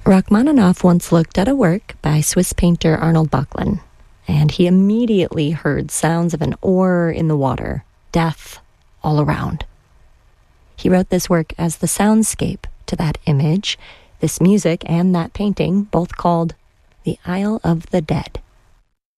Rachmaninoff once looked at a work by Swiss painter Arnold Böcklin, and he immediately heard sounds of an oar in the water, death all around. He wrote this work as the soundscape to that image, this music and that painting, both called The Isle of the Dead.